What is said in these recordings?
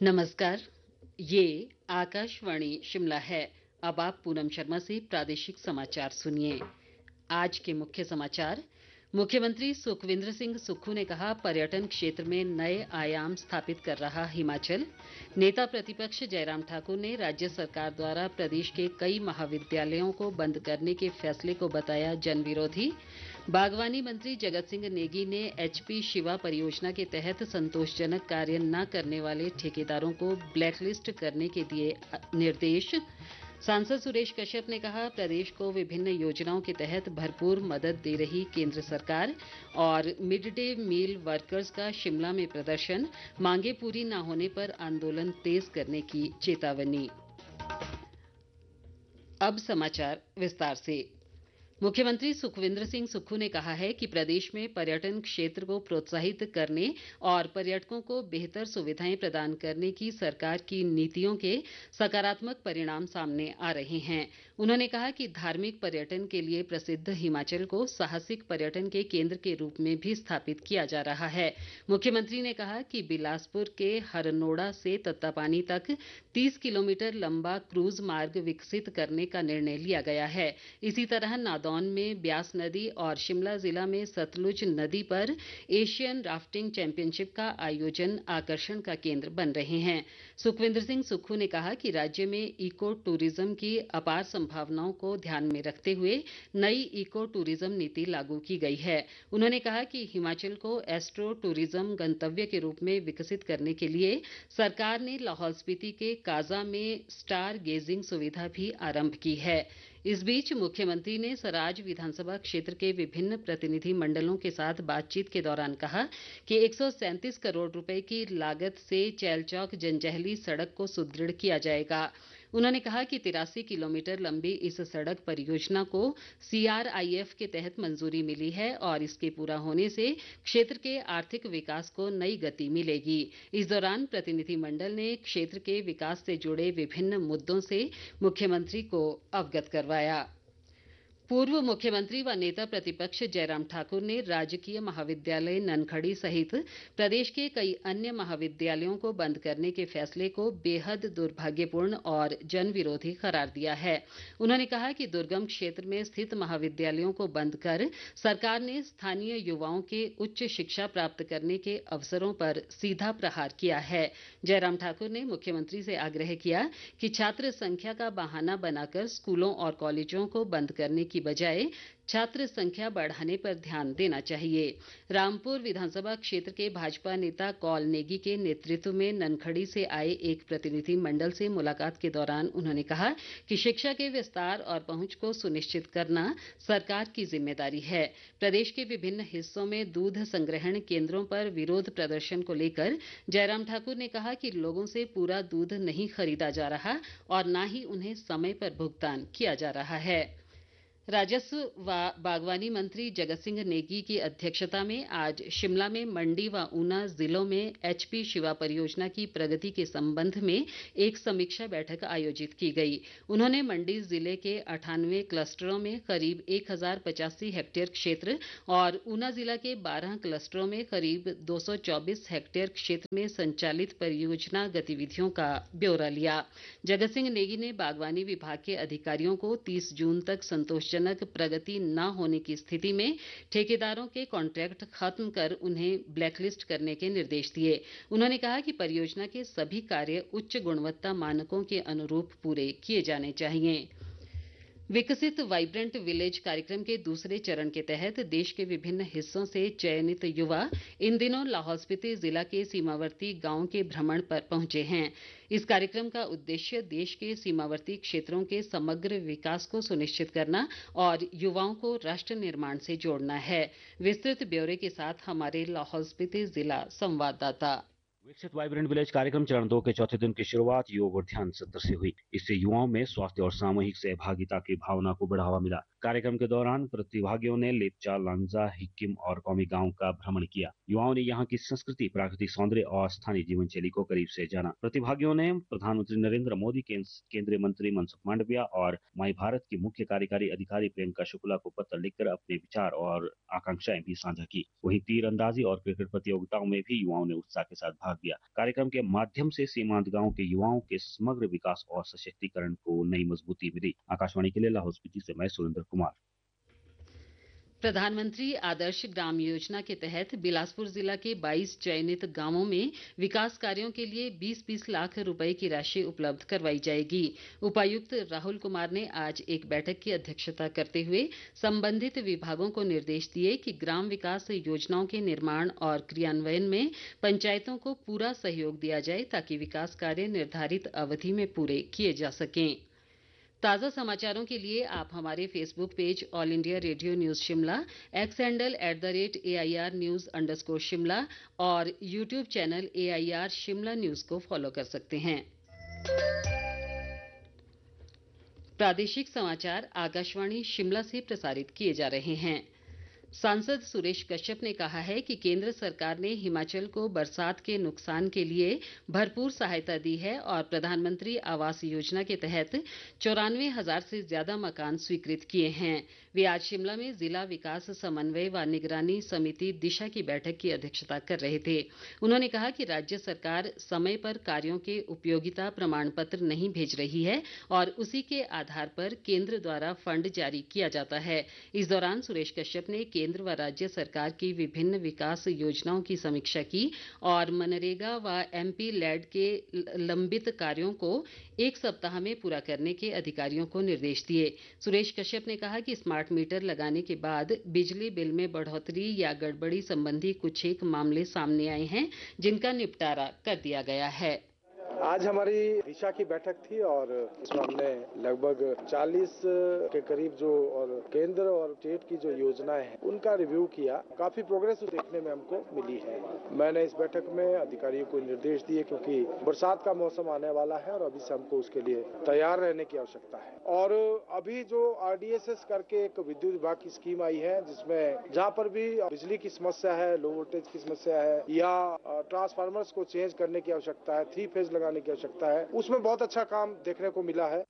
नमस्कार। ये आकाशवाणी शिमला है। अब आप पूनम शर्मा से प्रादेशिक समाचार सुनिए। आज के मुख्य समाचार। मुख्यमंत्री सुखविंदर सिंह सुक्खू ने कहा, पर्यटन क्षेत्र में नए आयाम स्थापित कर रहा हिमाचल। नेता प्रतिपक्ष जयराम ठाकुर ने राज्य सरकार द्वारा प्रदेश के कई महाविद्यालयों को बंद करने के फैसले को बताया जनविरोधी। बागवानी मंत्री जगत सिंह नेगी ने एचपी शिवा परियोजना के तहत संतोषजनक कार्य न करने वाले ठेकेदारों को ब्लैकलिस्ट करने के दिए निर्देश। सांसद सुरेश कश्यप ने कहा, प्रदेश को विभिन्न योजनाओं के तहत भरपूर मदद दे रही केंद्र सरकार। और मिड डे मील वर्कर्स का शिमला में प्रदर्शन, मांगे पूरी न होने पर आंदोलन तेज करने की चेतावनी। अब समाचार विस्तार से। मुख्यमंत्री सुखविंदर सिंह सुक्खू ने कहा है कि प्रदेश में पर्यटन क्षेत्र को प्रोत्साहित करने और पर्यटकों को बेहतर सुविधाएं प्रदान करने की सरकार की नीतियों के सकारात्मक परिणाम सामने आ रहे हैं। उन्होंने कहा कि धार्मिक पर्यटन के लिए प्रसिद्ध हिमाचल को साहसिक पर्यटन के केंद्र के रूप में भी स्थापित किया जा रहा है। मुख्यमंत्री ने कहा कि बिलासपुर के हरनोड़ा से तत्तापानी तक 30 किलोमीटर लंबा क्रूज मार्ग विकसित करने का निर्णय लिया गया है। इसी तरह नादौन में ब्यास नदी और शिमला जिला में सतलुज नदी पर एशियन राफ्टिंग चैंपियनशिप का आयोजन आकर्षण का केंद्र बन रहे हैं। सुखविंदर सिंह सुक्खू ने कहा कि राज्य में इको टूरिज्म की अपार संभावनाओं को ध्यान में रखते हुए नई इको टूरिज्म नीति लागू की गई है। उन्होंने कहा कि हिमाचल को एस्ट्रो टूरिज्म गंतव्य के रूप में विकसित करने के लिए सरकार ने लाहौल स्पीति के काजा में स्टार गेजिंग सुविधा भी आरंभ की है। इस बीच मुख्यमंत्री ने सराज विधानसभा क्षेत्र के विभिन्न प्रतिनिधि मंडलों के साथ बातचीत के दौरान कहा कि 137 करोड़ रुपए की लागत से चैलचौक जंजैहली सड़क को सुदृढ़ किया जाएगा। उन्होंने कहा कि 83 किलोमीटर लंबी इस सड़क परियोजना को सीआरआईएफ के तहत मंजूरी मिली है और इसके पूरा होने से क्षेत्र के आर्थिक विकास को नई गति मिलेगी। इस दौरान प्रतिनिधिमंडल ने क्षेत्र के विकास से जुड़े विभिन्न मुद्दों से मुख्यमंत्री को अवगत करवाया। पूर्व मुख्यमंत्री व नेता प्रतिपक्ष जयराम ठाकुर ने राजकीय महाविद्यालय ननखड़ी सहित प्रदेश के कई अन्य महाविद्यालयों को बंद करने के फैसले को बेहद दुर्भाग्यपूर्ण और जनविरोधी करार दिया है। उन्होंने कहा कि दुर्गम क्षेत्र में स्थित महाविद्यालयों को बंद कर सरकार ने स्थानीय युवाओं के उच्च शिक्षा प्राप्त करने के अवसरों पर सीधा प्रहार किया है। जयराम ठाकुर ने मुख्यमंत्री से आग्रह किया कि छात्र संख्या का बहाना बनाकर स्कूलों और कॉलेजों को बंद करने की बजाय छात्र संख्या बढ़ाने पर ध्यान देना चाहिए। रामपुर विधानसभा क्षेत्र के भाजपा नेता कौल नेगी के नेतृत्व में ननखड़ी से आए एक प्रतिनिधि मंडल से मुलाकात के दौरान उन्होंने कहा कि शिक्षा के विस्तार और पहुंच को सुनिश्चित करना सरकार की जिम्मेदारी है। प्रदेश के विभिन्न हिस्सों में दूध संग्रहण केंद्रों पर विरोध प्रदर्शन को लेकर जयराम ठाकुर ने कहा कि लोगों से पूरा दूध नहीं खरीदा जा रहा और न ही उन्हें समय पर भुगतान किया जा रहा है। राजस्व व बागवानी मंत्री जगत सिंह नेगी की अध्यक्षता में आज शिमला में मंडी व ऊना जिलों में एचपी शिवा परियोजना की प्रगति के संबंध में एक समीक्षा बैठक आयोजित की गई। उन्होंने मंडी जिले के 98 क्लस्टरों में करीब 1085 हेक्टेयर क्षेत्र और ऊना जिला के 12 क्लस्टरों में करीब 224 हेक्टेयर क्षेत्र में संचालित परियोजना गतिविधियों का ब्यौरा लिया। जगत सिंह नेगी ने बागवानी विभाग के अधिकारियों को 30 जून तक संतोषजनक प्रगति न होने की स्थिति में ठेकेदारों के कॉन्ट्रैक्ट खत्म कर उन्हें ब्लैकलिस्ट करने के निर्देश दिए। उन्होंने कहा कि परियोजना के सभी कार्य उच्च गुणवत्ता मानकों के अनुरूप पूरे किए जाने चाहिए। विकसित वाइब्रेंट विलेज कार्यक्रम के दूसरे चरण के तहत देश के विभिन्न हिस्सों से चयनित युवा इन दिनों लाहौल स्पीति जिला के सीमावर्ती गांव के भ्रमण पर पहुंचे हैं। इस कार्यक्रम का उद्देश्य देश के सीमावर्ती क्षेत्रों के समग्र विकास को सुनिश्चित करना और युवाओं को राष्ट्र निर्माण से जोड़ना है। विस्तृत ब्यौरे के साथ हमारे लाहौल स्पीति जिला संवाददाता। विकसित वाइब्रेंट विलेज कार्यक्रम चरण 2 के चौथे दिन की शुरुआत योग और ध्यान सत्र से हुई। इससे युवाओं में स्वास्थ्य और सामूहिक सहभागिता की भावना को बढ़ावा मिला। कार्यक्रम के दौरान प्रतिभागियों ने लेपचा, लांजा, हिक्किम और कौमी गांव का भ्रमण किया। युवाओं ने यहाँ की संस्कृति, प्राकृतिक सौंदर्य और स्थानीय जीवन शैली को करीब से जाना। प्रतिभागियों ने प्रधानमंत्री नरेंद्र मोदी, केंद्रीय मंत्री मनसुख मांडविया और माई भारत की मुख्य कार्यकारी अधिकारी प्रियंका शुक्ला को पत्र लिखकर अपने विचार और आकांक्षाएं भी साझा की। वहीं तीरंदाजी और क्रिकेट प्रतियोगिताओं में भी युवाओं ने उत्साह के साथ भाग लिया। कार्यक्रम के माध्यम से सीमांत गांव के युवाओं के समग्र विकास और सशक्तिकरण को नई मजबूती मिली। आकाशवाणी के लिए लाहौल स्पीति से मैं सुरेंद्र कुमार। प्रधानमंत्री आदर्श ग्राम योजना के तहत बिलासपुर जिला के 22 चयनित गांवों में विकास कार्यों के लिए 20-20 लाख रुपए की राशि उपलब्ध करवाई जाएगी। उपायुक्त राहुल कुमार ने आज एक बैठक की अध्यक्षता करते हुए संबंधित विभागों को निर्देश दिए कि ग्राम विकास योजनाओं के निर्माण और क्रियान्वयन में पंचायतों को पूरा सहयोग दिया जाए ताकि विकास कार्य निर्धारित अवधि में पूरे किए जा सकें। ताज़ा समाचारों के लिए आप हमारे Facebook page all India radio news Shimla, x handle @AIR News_Shimla और YouTube channel AIR Shimla news को फॉलो कर सकते हैं। प्रादेशिक समाचार आकाशवाणी शिमला से प्रसारित किए जा रहे हैं। सांसद सुरेश कश्यप ने कहा है कि केंद्र सरकार ने हिमाचल को बरसात के नुकसान के लिए भरपूर सहायता दी है और प्रधानमंत्री आवास योजना के तहत 94,000 से ज्यादा मकान स्वीकृत किए हैं। वे आज शिमला में जिला विकास समन्वय व निगरानी समिति दिशा की बैठक की अध्यक्षता कर रहे थे। उन्होंने कहा कि राज्य सरकार समय पर कार्यों के उपयोगिता प्रमाण पत्र नहीं भेज रही है और उसी के आधार पर केंद्र द्वारा फंड जारी किया जाता है। इस दौरान सुरेश कश्यप ने केंद्र व राज्य सरकार की विभिन्न विकास योजनाओं की समीक्षा की और मनरेगा व MP लैड के लंबित कार्यों को 1 सप्ताह में पूरा करने के अधिकारियों को निर्देश दिए। सुरेश कश्यप ने कहा कि स्मार्ट मीटर लगाने के बाद बिजली बिल में बढ़ोतरी या गड़बड़ी संबंधी कुछ एक मामले सामने आए हैं, जिनका निपटारा कर दिया गया है। आज हमारी दिशा की बैठक थी और इसमें हमने लगभग 40 के करीब जो और केंद्र और स्टेट की जो योजनाएं हैं उनका रिव्यू किया। काफी प्रोग्रेस देखने में हमको मिली है। मैंने इस बैठक में अधिकारियों को निर्देश दिए क्योंकि बरसात का मौसम आने वाला है और अभी से हमको उसके लिए तैयार रहने की आवश्यकता है। और अभी जो RDSS करके एक विद्युत विभाग की स्कीम आई है जिसमें जहाँ पर भी बिजली की समस्या है, लो वोल्टेज की समस्या है या ट्रांसफार्मर्स को चेंज करने की आवश्यकता है, 3 फेज लगाने की आवश्यकता है, उसमें बहुत अच्छा काम देखने को मिला है।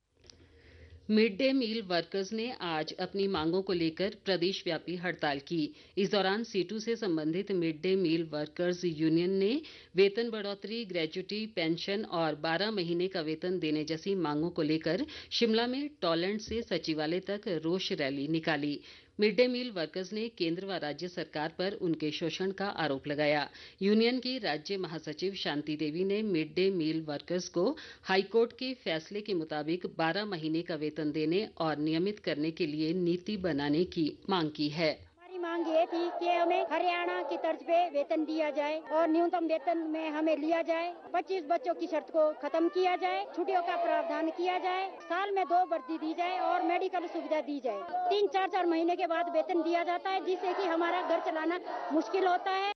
मिड डे मील वर्कर्स ने आज अपनी मांगों को लेकर प्रदेशव्यापी हड़ताल की। इस दौरान सीटू से संबंधित mid day meal workers union ने वेतन बढ़ोतरी, ग्रेच्युटी, पेंशन और 12 महीने का वेतन देने जैसी मांगों को लेकर शिमला में टॉलैंड से सचिवालय तक रोष रैली निकाली। मिड डे मील वर्कर्स ने केंद्र व राज्य सरकार पर उनके शोषण का आरोप लगाया। यूनियन की राज्य महासचिव शांति देवी ने मिड डे मील वर्कर्स को हाईकोर्ट के फैसले के मुताबिक 12 महीने का वेतन देने और नियमित करने के लिए नीति बनाने की मांग की है। मांग ये थी कि हमें हरियाणा की तर्ज पे वेतन दिया जाए और न्यूनतम वेतन में हमें लिया जाए। 25 बच्चों की शर्त को खत्म किया जाए, छुट्टियों का प्रावधान किया जाए, साल में 2 वर्दी दी जाए और मेडिकल सुविधा दी जाए। 3-4 महीने के बाद वेतन दिया जाता है जिससे कि हमारा घर चलाना मुश्किल होता है।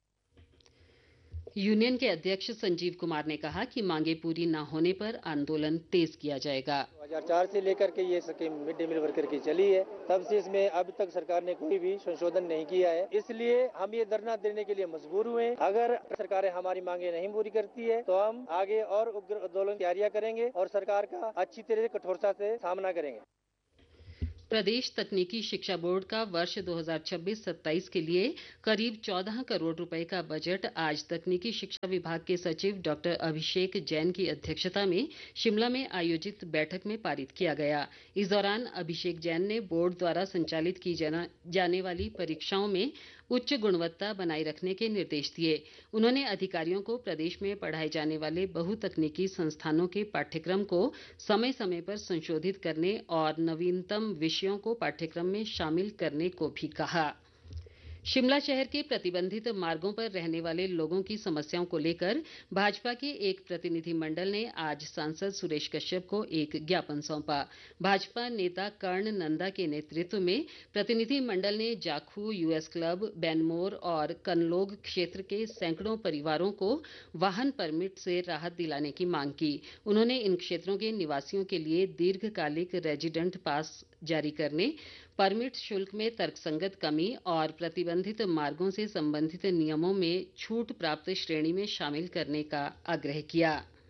यूनियन के अध्यक्ष संजीव कुमार ने कहा कि मांगे पूरी न होने पर आंदोलन तेज किया जाएगा। 2004 से लेकर के ये scheme mid day meal worker की चली है, तब से इसमें अब तक सरकार ने कोई भी संशोधन नहीं किया है, इसलिए हम ये धरना देने के लिए मजबूर हुए। अगर सरकार हमारी मांगे नहीं पूरी करती है तो हम आगे और उग्र आंदोलन की तैयारियां करेंगे और सरकार का अच्छी तरह से कठोरता से सामना करेंगे। प्रदेश तकनीकी शिक्षा बोर्ड का वर्ष 2026-27 के लिए करीब 14 करोड़ रुपए का बजट आज तकनीकी शिक्षा विभाग के सचिव डॉक्टर अभिषेक जैन की अध्यक्षता में शिमला में आयोजित बैठक में पारित किया गया। इस दौरान अभिषेक जैन ने बोर्ड द्वारा संचालित की जाने वाली परीक्षाओं में उच्च गुणवत्ता बनाए रखने के निर्देश दिए। उन्होंने अधिकारियों को प्रदेश में पढ़ाए जाने वाले बहुतकनीकी संस्थानों के पाठ्यक्रम को समय समय पर संशोधित करने और नवीनतम विषयों को पाठ्यक्रम में शामिल करने को भी कहा। शिमला शहर के प्रतिबंधित मार्गों पर रहने वाले लोगों की समस्याओं को लेकर भाजपा के एक प्रतिनिधिमंडल ने आज सांसद सुरेश कश्यप को एक ज्ञापन सौंपा। भाजपा नेता कर्ण नंदा के नेतृत्व में प्रतिनिधिमंडल ने जाखू, यूएस क्लब, बैनमोर और कनलोग क्षेत्र के सैकड़ों परिवारों को वाहन परमिट से राहत दिलाने की मांग की। उन्होंने इन क्षेत्रों के निवासियों के लिए दीर्घकालिक रेजिडेंट पास जारी करने, परमिट शुल्क में तर्कसंगत कमी और प्रतिबंधित मार्गों से संबंधित नियमों में छूट प्राप्त श्रेणी में शामिल करने का आग्रह किया।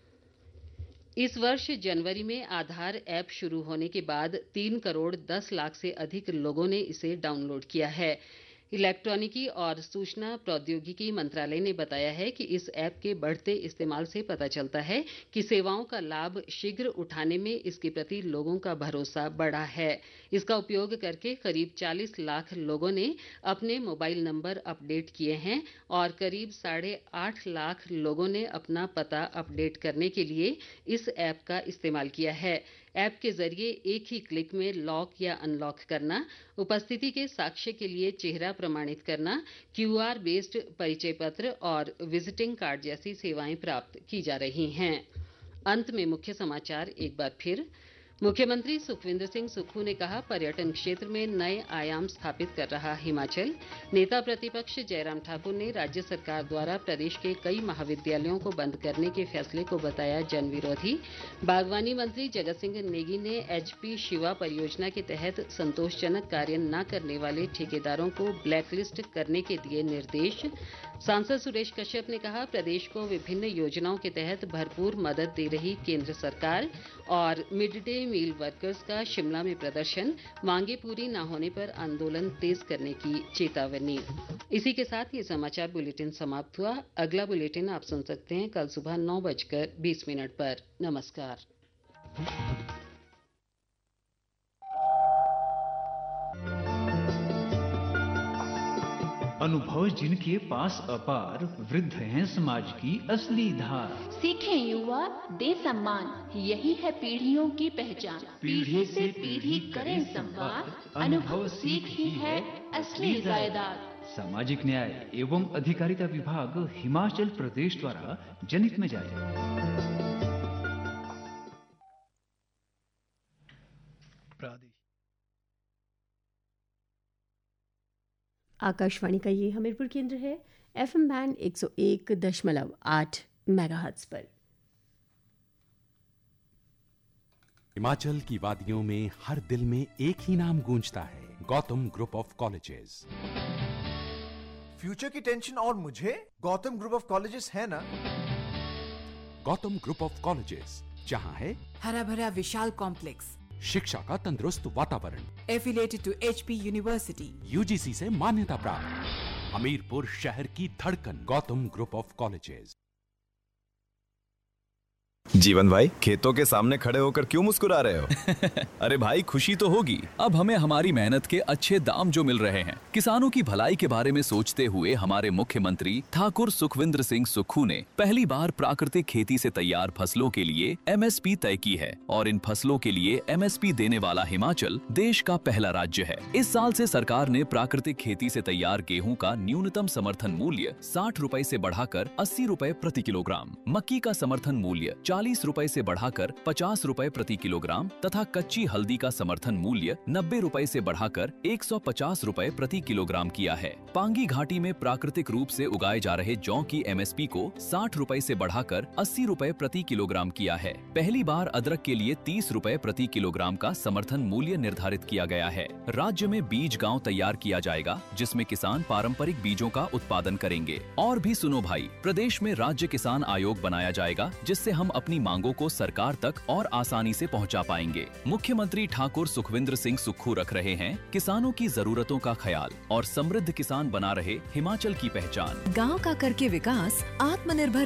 इस वर्ष जनवरी में आधार ऐप शुरू होने के बाद 3 करोड़ 10 लाख से अधिक लोगों ने इसे डाउनलोड किया है। इलेक्ट्रॉनिकी और सूचना प्रौद्योगिकी मंत्रालय ने बताया है कि इस ऐप के बढ़ते इस्तेमाल से पता चलता है कि सेवाओं का लाभ शीघ्र उठाने में इसके प्रति लोगों का भरोसा बढ़ा है। इसका उपयोग करके करीब 40 लाख लोगों ने अपने मोबाइल नंबर अपडेट किए हैं और करीब 8.5 लाख लोगों ने अपना पता अपडेट करने के लिए इस ऐप का इस्तेमाल किया है। ऐप के जरिए एक ही क्लिक में लॉक या अनलॉक करना, उपस्थिति के साक्ष्य के लिए चेहरा प्रमाणित करना, क्यूआर बेस्ड परिचय पत्र और विजिटिंग कार्ड जैसी सेवाएं प्राप्त की जा रही हैं। अंत में मुख्य समाचार एक बार फिर। मुख्यमंत्री सुखविंदर सिंह सुक्खू ने कहा, पर्यटन क्षेत्र में नए आयाम स्थापित कर रहा हिमाचल। नेता प्रतिपक्ष जयराम ठाकुर ने राज्य सरकार द्वारा प्रदेश के कई महाविद्यालयों को बंद करने के फैसले को बताया जनविरोधी। बागवानी मंत्री जगत सिंह नेगी ने एचपी शिवा परियोजना के तहत संतोषजनक कार्य न करने वाले ठेकेदारों को ब्लैकलिस्ट करने के दिए निर्देश। सांसद सुरेश कश्यप ने कहा, प्रदेश को विभिन्न योजनाओं के तहत भरपूर मदद दे रही केंद्र सरकार। और मिड डे मील वर्कर्स का शिमला में प्रदर्शन, मांगे पूरी न होने पर आंदोलन तेज करने की चेतावनी। इसी के साथ ये समाचार बुलेटिन समाप्त हुआ। अगला बुलेटिन आप सुन सकते हैं कल सुबह 9:20 पर। नमस्कार। अनुभव जिनके पास अपार, वृद्ध हैं समाज की असली धार। सीखें युवा, दे सम्मान, यही है पीढ़ियों की पहचान। पीढ़ी से पीढ़ी करें संवाद, अनुभव सीख ही है असली जायदाद। सामाजिक न्याय एवं अधिकारिता विभाग हिमाचल प्रदेश द्वारा जनहित में जारी। आकाशवाणी का ये हमीरपुर केंद्र है। एफएम बैंड 101.8 मेगाहर्ट्ज पर। हिमाचल की वादियों में हर दिल में एक ही नाम गूंजता है, Gautam group of colleges. Future की टेंशन और मुझे गौतम ग्रुप ऑफ कॉलेजेस है ना। गौतम ग्रुप ऑफ कॉलेजेस, जहां है हरा भरा विशाल कॉम्प्लेक्स, शिक्षा का तंदुरुस्त वातावरण, affiliated to HP university, UGC से मान्यता प्राप्त, हमीरपुर शहर की धड़कन, गौतम ग्रुप ऑफ कॉलेजेस। जीवन भाई, खेतों के सामने खड़े होकर क्यों मुस्कुरा रहे हो? अरे भाई, खुशी तो होगी। अब हमें हमारी मेहनत के अच्छे दाम जो मिल रहे हैं। किसानों की भलाई के बारे में सोचते हुए हमारे मुख्यमंत्री ठाकुर सुखविंदर सिंह सुक्खू ने पहली बार प्राकृतिक खेती से तैयार फसलों के लिए एमएसपी तय की है और इन फसलों के लिए एमएसपी देने वाला हिमाचल देश का पहला राज्य है। इस साल से सरकार ने प्राकृतिक खेती से तैयार गेहूं का न्यूनतम समर्थन मूल्य 60 रुपए से बढ़ाकर 80 रुपए प्रति किलोग्राम, मक्की का समर्थन मूल्य 40 रुपए से बढ़ाकर 50 रुपए प्रति किलोग्राम तथा कच्ची हल्दी का समर्थन मूल्य 90 रुपए से बढ़ाकर 150 रुपए प्रति किलोग्राम किया है। पांगी घाटी में प्राकृतिक रूप से उगाए जा रहे जौ की एमएसपी को 60 रुपए से बढ़ाकर 80 रुपए प्रति किलोग्राम किया है। पहली बार अदरक के लिए 30 रुपए प्रति किलोग्राम का समर्थन मूल्य निर्धारित किया गया है। राज्य में बीज गांव तैयार किया जाएगा, जिसमें किसान पारंपरिक बीजों का उत्पादन करेंगे। और भी सुनो भाई, प्रदेश में राज्य किसान आयोग बनाया जाएगा, जिससे हम अपनी मांगों को सरकार तक और आसानी से पहुंचा पाएंगे। मुख्यमंत्री ठाकुर सुखविंदर सिंह सुक्खू रख रहे हैं किसानों की जरूरतों का ख्याल और समृद्ध किसान बना रहे हिमाचल की पहचान। गांव का करके विकास, आत्मनिर्भर